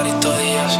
Alvarito Díaz.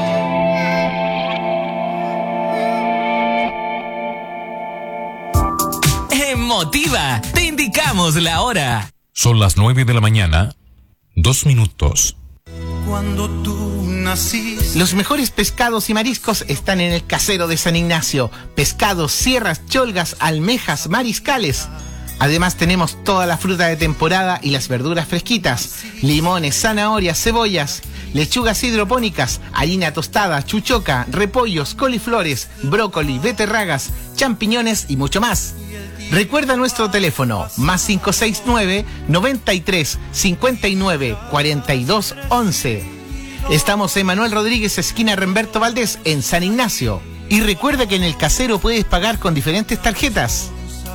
Motiva, te indicamos la hora. Son las 9 de la mañana, 2 minutos. Cuando tú naciste. Los mejores pescados y mariscos están en el Casero de San Ignacio. Pescados, sierras, cholgas, almejas, mariscales. Además tenemos toda la fruta de temporada y las verduras fresquitas. Limones, zanahorias, cebollas, lechugas hidropónicas, harina tostada, chuchoca, repollos, coliflores, brócoli, beterragas, champiñones y mucho más. Recuerda nuestro teléfono, más 569 93 59 42 11. Estamos en Manuel Rodríguez, esquina Remberto Valdés, en San Ignacio. Y recuerda que en el Casero puedes pagar con diferentes tarjetas.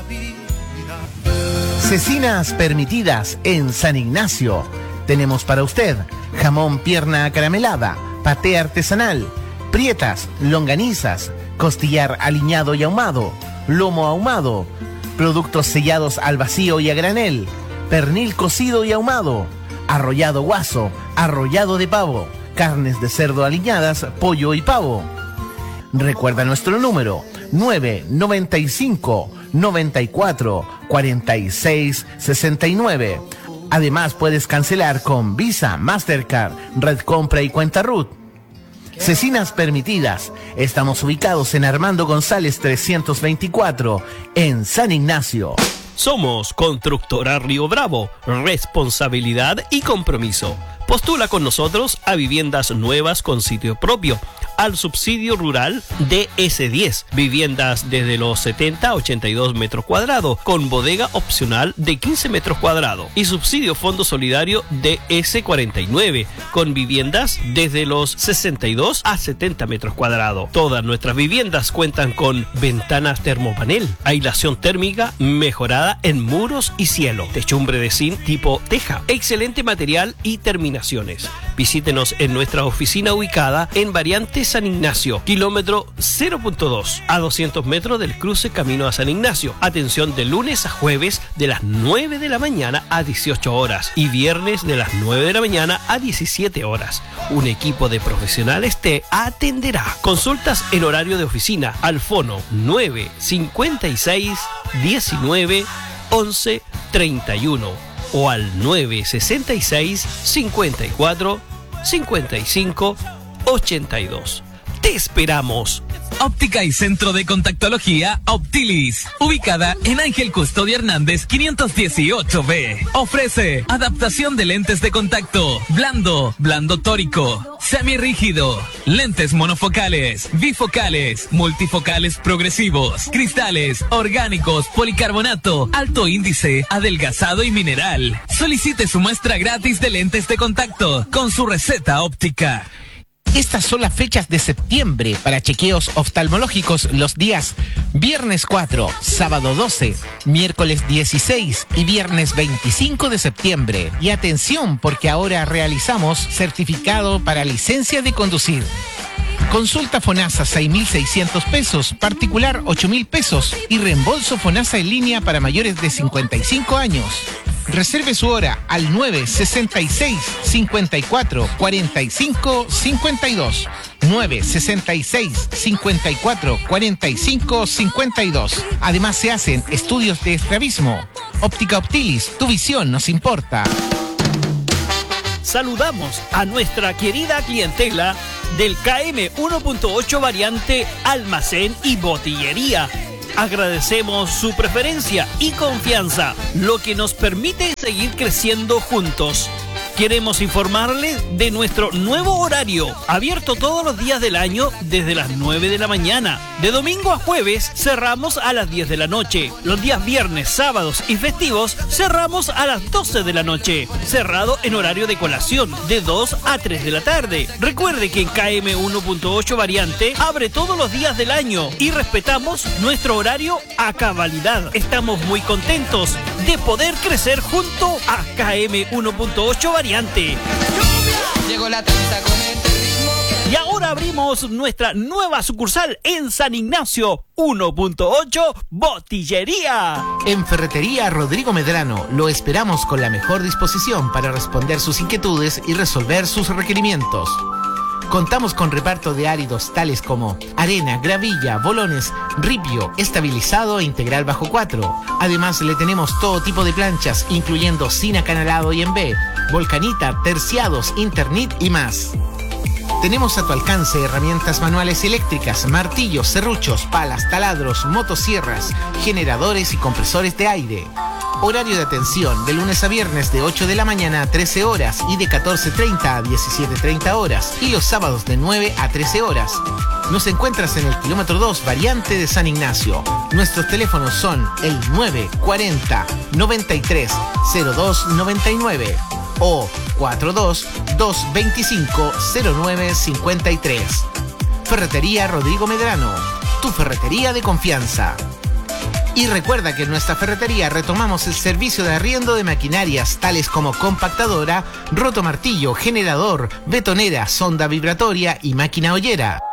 Cecinas permitidas en San Ignacio. Tenemos para usted jamón pierna acaramelada, paté artesanal, prietas, longanizas, costillar aliñado y ahumado, lomo ahumado, productos sellados al vacío y a granel, pernil cocido y ahumado, arrollado guaso, arrollado de pavo, carnes de cerdo aliñadas, pollo y pavo. Recuerda nuestro número, 995 94 46 69. Además puedes cancelar con Visa, Mastercard, Red Compra y Cuenta RUT. Cecinas permitidas. Estamos ubicados en Armando González 324, en San Ignacio. Somos Constructora Río Bravo. Responsabilidad y compromiso. Postula con nosotros a viviendas nuevas con sitio propio, al subsidio rural DS10, viviendas desde los 70 a 82 metros cuadrados, con bodega opcional de 15 metros cuadrados, y subsidio fondo solidario DS49, con viviendas desde los 62 a 70 metros cuadrados. Todas nuestras viviendas cuentan con ventanas termopanel, aislación térmica mejorada en muros y cielo, techumbre de zinc tipo teja, excelente material y terminaciones. Visítenos en nuestra oficina ubicada en Variante San Ignacio, kilómetro 0.2, a 200 metros del cruce camino a San Ignacio. Atención de lunes a jueves de las 9 de la mañana a 18 horas y viernes de las 9 de la mañana a 17 horas. Un equipo de profesionales te atenderá. Consultas en horario de oficina al fono 956 19 11 31 o al 966 54 55 82. ¡Te esperamos! Óptica y Centro de Contactología Optilis, ubicada en Ángel Custodio Hernández 518B. Ofrece adaptación de lentes de contacto, blando, blando tórico, semirrígido, lentes monofocales, bifocales, multifocales progresivos, cristales, orgánicos, policarbonato, alto índice, adelgazado y mineral. Solicite su muestra gratis de lentes de contacto con su receta óptica. Estas son las fechas de septiembre para chequeos oftalmológicos los días viernes 4, sábado 12, miércoles 16 y viernes 25 de septiembre. Y atención, porque ahora realizamos certificado para licencia de conducir. Consulta FONASA 6.600 pesos, particular 8.000 pesos y reembolso FONASA en línea para mayores de 55 años. Reserve su hora al 966 54 45 52. 966 54 45 52. Además se hacen estudios de estrabismo. Óptica Optilis, tu visión nos importa. Saludamos a nuestra querida clientela del KM 1.8 variante almacén y botillería. Agradecemos su preferencia y confianza, lo que nos permite seguir creciendo juntos. Queremos informarles de nuestro nuevo horario, abierto todos los días del año desde las 9 de la mañana. De domingo a jueves cerramos a las 10 de la noche. Los días viernes, sábados y festivos cerramos a las 12 de la noche. Cerrado en horario de colación, de 2 a 3 de la tarde. Recuerde que en KM 1.8 variante abre todos los días del año y respetamos nuestro horario a cabalidad. Estamos muy contentos de poder crecer junto a KM 1.8 variante. Llegó la trenza con este ritmo. Y ahora abrimos nuestra nueva sucursal en San Ignacio 1.8 Botillería. En Ferretería Rodrigo Medrano lo esperamos con la mejor disposición para responder sus inquietudes y resolver sus requerimientos. Contamos con reparto de áridos tales como arena, gravilla, bolones, ripio, estabilizado e integral bajo 4. Además le tenemos todo tipo de planchas, incluyendo sin acanalado y en B, volcanita, terciados, internit y más. Tenemos a tu alcance herramientas manuales y eléctricas, martillos, serruchos, palas, taladros, motosierras, generadores y compresores de aire. Horario de atención de lunes a viernes de 8 de la mañana a 13 horas y de 14:30 a 17:30 horas y los sábados de 9 a 13 horas. Nos encuentras en el kilómetro 2 variante de San Ignacio. Nuestros teléfonos son el 940 93 02 99 o 42 225 09 53. Ferretería Rodrigo Medrano, tu ferretería de confianza. Y recuerda que en nuestra ferretería retomamos el servicio de arriendo de maquinarias tales como compactadora, rotomartillo, generador, betonera, sonda vibratoria y máquina ollera.